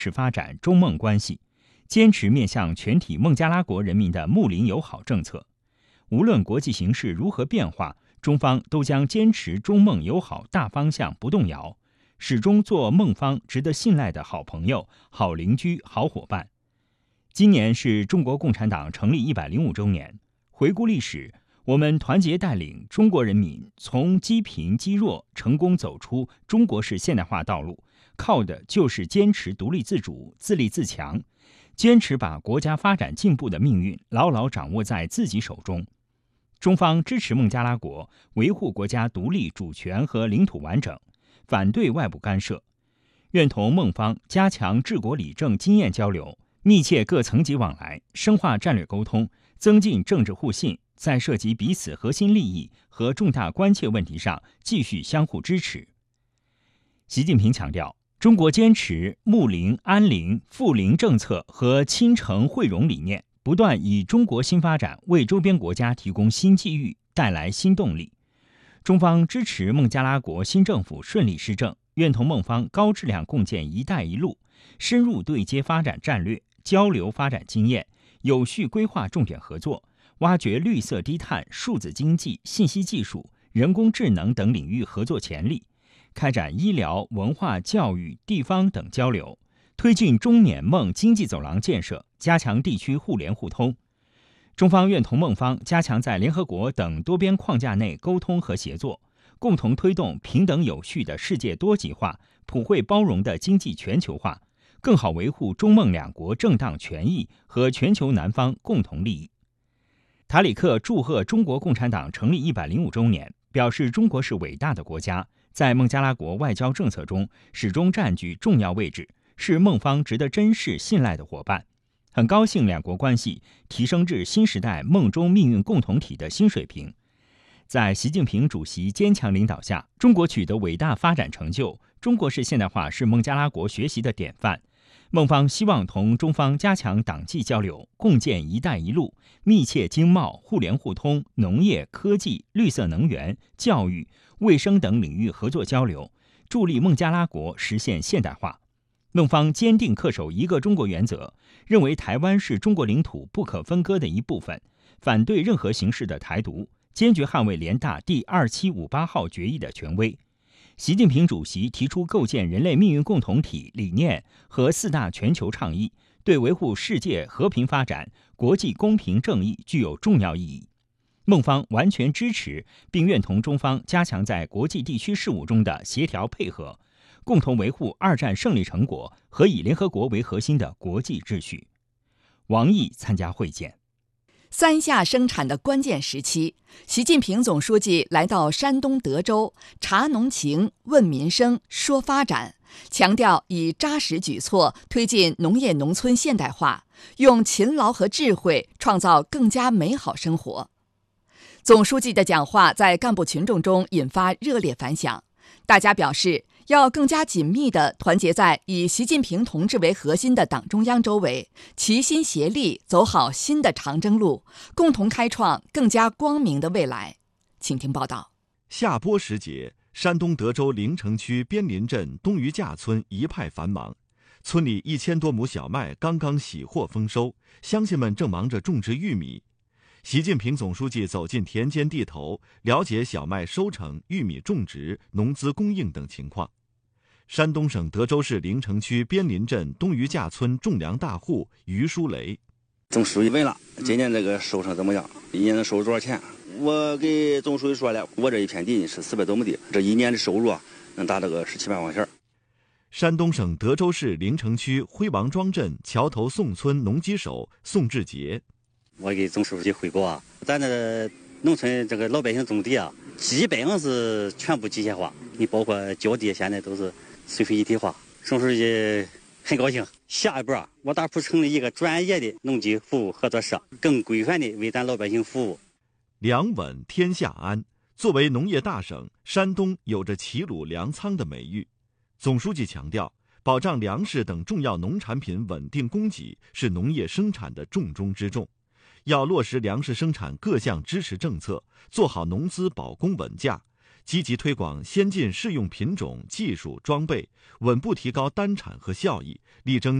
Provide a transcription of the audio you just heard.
持发展中孟关系，坚持面向全体孟加拉国人民的睦邻友好政策。无论国际形势如何变化，中方都将坚持中孟友好大方向不动摇，始终做孟方值得信赖的好朋友、好邻居、好伙伴。今年是中国共产党成立105周年，回顾历史，我们团结带领中国人民从积贫积弱成功走出中国式现代化道路，靠的就是坚持独立自主、自立自强，坚持把国家发展进步的命运牢牢掌握在自己手中。中方支持孟加拉国维护国家独立主权和领土完整，反对外部干涉，愿同孟方加强治国理政经验交流，密切各层级往来，深化战略沟通，增进政治互信，在涉及彼此核心利益和重大关切问题上继续相互支持。习近平强调，中国坚持睦邻、安邻、富邻政策和亲诚惠容理念，不断以中国新发展为周边国家提供新机遇，带来新动力。中方支持孟加拉国新政府顺利施政，愿同孟方高质量共建“一带一路”，深入对接发展战略，交流发展经验，有序规划重点合作，挖掘绿色低碳、数字经济、信息技术、人工智能等领域合作潜力，开展医疗、文化、教育、地方等交流，推进中缅孟经济走廊建设，加强地区互联互通。中方愿同孟方加强在联合国等多边框架内沟通和协作，共同推动平等有序的世界多极化、普惠包容的经济全球化，更好维护中孟两国正当权益和全球南方共同利益。塔里克祝贺中国共产党成立105周年，表示中国是伟大的国家，在孟加拉国外交政策中始终占据重要位置，是孟方值得珍视信赖的伙伴。很高兴两国关系提升至新时代孟中命运共同体的新水平。在习近平主席坚强领导下，中国取得伟大发展成就，中国式现代化是孟加拉国学习的典范。孟方希望同中方加强党际交流，共建“一带一路”，密切经贸、互联互通、农业、科技、绿色能源、教育、卫生等领域合作交流，助力孟加拉国实现现代化。孟方坚定恪守一个中国原则，认为台湾是中国领土不可分割的一部分，反对任何形式的台独，坚决捍卫联大第2758号决议的权威。习近平主席提出构建人类命运共同体理念和4大全球倡议，对维护世界和平发展、国际公平正义具有重要意义。孟方完全支持，并愿同中方加强在国际地区事务中的协调配合，共同维护2战胜利成果和以联合国为核心的国际秩序。王毅参加会见。 三下生产的关键时期，习近平总书记来到山东德州，察农情、问民生、说发展，强调以扎实举措推进农业农村现代化，用勤劳和智慧创造更加美好生活。总书记的讲话在干部群众中引发热烈反响，大家表示要更加紧密地团结在以习近平同志为核心的党中央周围，齐心协力走好新的长征路，共同开创更加光明的未来。请听报道。 下播时节，山东德州临城区边林镇东余架村一派繁忙，村里1000多亩小麦刚刚喜获丰收，乡亲们正忙着种植玉米。习近平总书记走进田间地头，了解小麦收成、玉米种植、农资供应等情况。山东省德州市临城区边林镇东余架村种粮大户于书雷： 总书记问了，今年这个收成怎么样？一年能收入多少钱？我给总书记说了，我这一片地是400多亩地，这一年的收入能达到个17、18万钱。 山东省德州市临城区辉王庄镇桥头宋村农机手宋志杰： 我给总书记汇报咱这农村这个老百姓种地基本上是全部机械化，你包括浇地现在都是水水一体化。总书记很高兴，下一步我打算成立一个专业的农机服务合作社，更规范的为咱老百姓服务。 粮稳天下安，作为农业大省，山东有着齐鲁粮仓的美誉。总书记强调，保障粮食等重要农产品稳定供给是农业生产的重中之重，要落实粮食生产各项支持政策，做好农资保供稳价， 积极推广先进适用品种、技术、装备，稳步提高单产和效益，力争